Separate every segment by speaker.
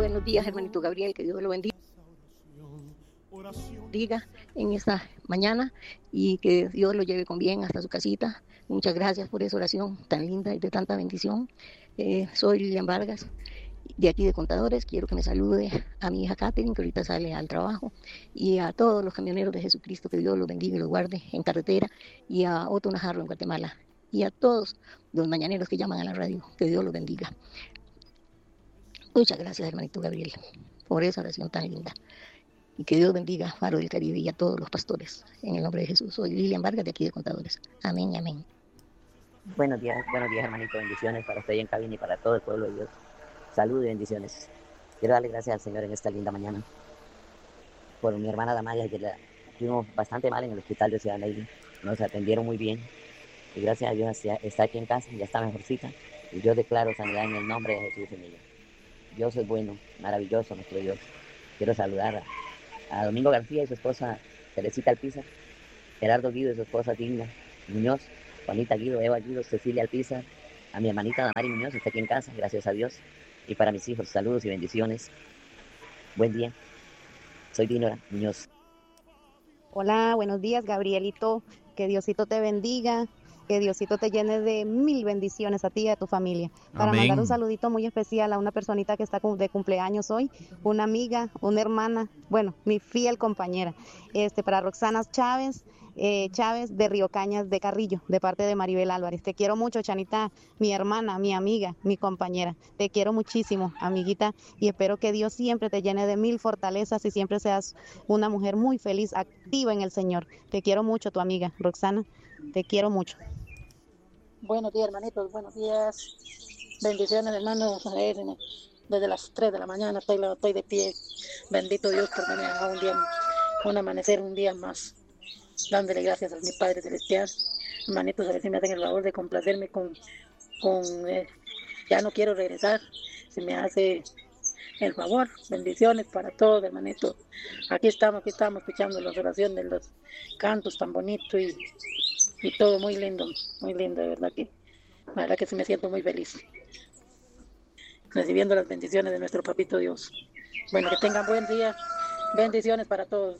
Speaker 1: buenos días, hermanito Gabriel, que Dios lo bendiga en esta mañana y que Dios lo lleve con bien hasta su casita. Muchas gracias por esa oración tan linda y de tanta bendición. Soy Lilian Vargas, de aquí de Contadores. Quiero que me salude a mi hija Catherine, que ahorita sale al trabajo, y a todos los camioneros de Jesucristo, que Dios los bendiga y los guarde en carretera, y a Otto Najarro en Guatemala, y a todos los mañaneros que llaman a la radio, que Dios los bendiga. Muchas gracias, hermanito Gabriel, por esa oración tan linda. Y que Dios bendiga a Faro del Caribe y a todos los pastores. En el nombre de Jesús. Soy Lilian Vargas, de aquí de Contadores. Amén y amén.
Speaker 2: Buenos días, hermanito. Bendiciones para usted en cabina y para todo el pueblo de Dios. Salud y bendiciones. Quiero darle gracias al Señor en esta linda mañana por mi hermana Damaya, que la tuvimos bastante mal en el hospital de Ciudad Neiva. Nos atendieron muy bien y gracias a Dios está aquí en casa, ya está mejorcita. Y yo declaro sanidad en el nombre de Jesús en ella. Dios es bueno, maravilloso nuestro Dios. Quiero saludar a Domingo García y su esposa Teresita Alpizar, Gerardo Guido y su esposa Digna Muñoz, Juanita Guido, Eva Guido, Cecilia Alpizar, a mi hermanita Damari Muñoz, está aquí en casa, gracias a Dios, y para mis hijos, saludos y bendiciones. Buen día. Soy Dinora Muñoz.
Speaker 3: Hola, buenos días, Gabrielito. Que Diosito te bendiga, que Diosito te llene de mil bendiciones a ti y a tu familia. Para
Speaker 4: Amén.
Speaker 3: mandar un saludito muy especial a una personita que está de cumpleaños hoy, una amiga, una hermana, bueno, mi fiel compañera. Para Roxana Chávez, Chávez de Río Cañas de Carrillo, de parte de Maribel Álvarez. Te quiero mucho, Chanita, mi hermana, mi amiga, mi compañera. Te quiero muchísimo, amiguita, y espero que Dios siempre te llene de mil fortalezas y siempre seas una mujer muy feliz, activa en el Señor. Te quiero mucho, tu amiga, Roxana. Te quiero mucho.
Speaker 5: Buenos días, hermanitos, buenos días. Bendiciones, hermanos. Desde las 3 de la mañana estoy de pie. Bendito Dios por venir a un amanecer, un día más. Dándole gracias a mi Padre Celestial. Hermanitos, a ver si me hacen el favor de complacerme con ya no quiero regresar. Si me hace el favor, bendiciones para todos, hermanitos. Aquí estamos escuchando las oraciones de los cantos tan bonitos y todo muy lindo, de verdad que sí me siento muy feliz, recibiendo las bendiciones de nuestro Papito Dios. Bueno, que tengan buen día, bendiciones para todos.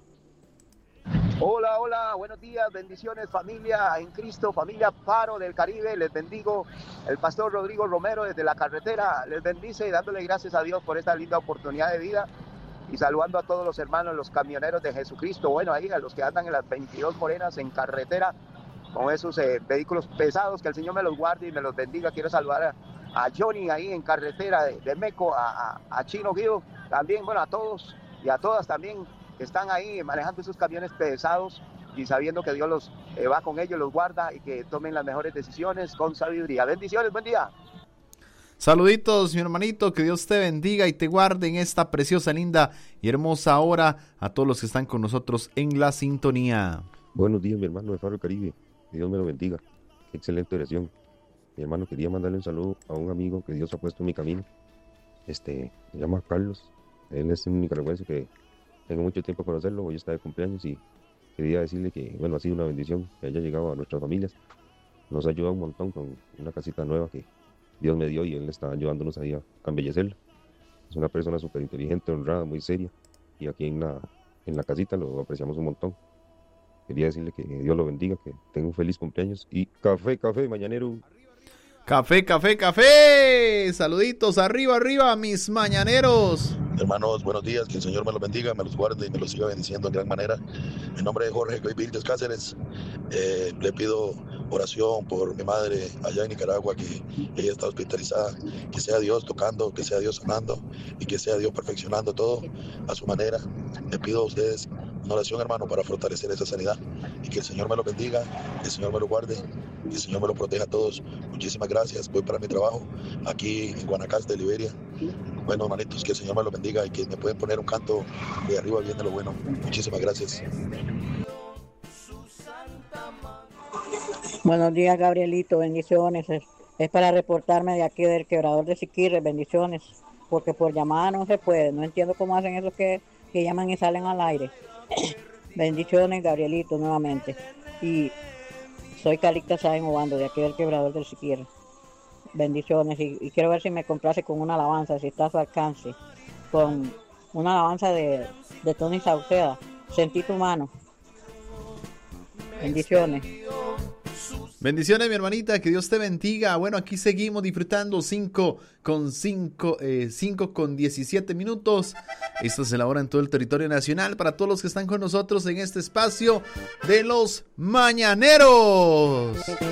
Speaker 6: Hola, buenos días, bendiciones familia en Cristo, familia Faro del Caribe, les bendigo, el pastor Rodrigo Romero desde la carretera, les bendice y dándole gracias a Dios por esta linda oportunidad de vida y saludando a todos los hermanos, los camioneros de Jesucristo, bueno, ahí a los que andan en las 22 morenas en carretera con esos vehículos pesados, que el Señor me los guarde y me los bendiga. Quiero saludar a Johnny ahí en carretera de Meco, a Chino Guido, también, bueno, a todos y a todas también que están ahí manejando esos camiones pesados y sabiendo que Dios los va con ellos, los guarda y que tomen las mejores decisiones con sabiduría. Bendiciones, buen día.
Speaker 4: Saluditos, mi hermanito, que Dios te bendiga y te guarde en esta preciosa, linda y hermosa hora a todos los que están con nosotros en la sintonía.
Speaker 7: Buenos días, mi hermano de Faro del Caribe, que Dios me lo bendiga, qué excelente oración. Mi hermano, quería mandarle un saludo a un amigo que Dios ha puesto en mi camino, se llama Carlos, él es un nicaragüense que tengo mucho tiempo conocerlo, hoy está de cumpleaños y quería decirle que, bueno, ha sido una bendición que haya llegado a nuestras familias, nos ha ayudado un montón con una casita nueva que Dios me dio y Él está ayudándonos ahí a embellecerla. Es una persona súper inteligente, honrada, muy seria y aquí en la casita lo apreciamos un montón. Quería decirle que Dios lo bendiga, que tenga un feliz cumpleaños y café, mañanero.
Speaker 4: Café. Saluditos, arriba, mis mañaneros.
Speaker 8: Hermanos, buenos días, que el Señor me los bendiga, me los guarde y me los siga bendiciendo en gran manera. En nombre de Jorge Vilches Cáceres, le pido oración por mi madre allá en Nicaragua, que ella está hospitalizada, que sea Dios tocando, que sea Dios sanando y que sea Dios perfeccionando todo a su manera. Le pido a ustedes una oración, hermano, para fortalecer esa sanidad y que el Señor me lo bendiga, que el Señor me lo guarde, que el Señor me lo proteja a todos. Muchísimas gracias, voy para mi trabajo aquí en Guanacaste, Liberia. Bueno, hermanitos, que el Señor me lo bendiga y que me pueden poner un canto de arriba viene lo bueno. Muchísimas gracias.
Speaker 9: Buenos días, Gabrielito, bendiciones. Es para reportarme de aquí del Quebrador de Siquirres, bendiciones, porque por llamada no se puede. No entiendo cómo hacen esos que llaman y salen al aire. Bendiciones, Gabrielito, nuevamente. Y soy Calixta Sáenz Obando, de aquí del Quebrador del Siquirres. bendiciones. Y quiero ver si me complace con una alabanza, si está a su alcance. Con una alabanza de Tony Sauceda, Sentí tu mano. Bendiciones.
Speaker 4: Bendiciones, mi hermanita, que Dios te bendiga. Bueno, aquí seguimos disfrutando 5:17 minutos. Esto se elabora en todo el territorio nacional para todos los que están con nosotros en este espacio de los Mañaneros.